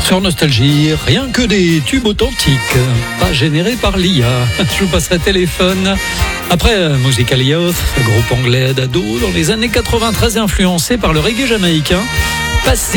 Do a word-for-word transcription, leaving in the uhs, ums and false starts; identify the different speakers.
Speaker 1: Sur Nostalgie, rien que des tubes authentiques, pas générés par l'I A. Je vous passerai téléphone. Après Musical Youth, groupe anglais d'ado dans les années quatre-vingt-treize influencé par le reggae jamaïcain. Passé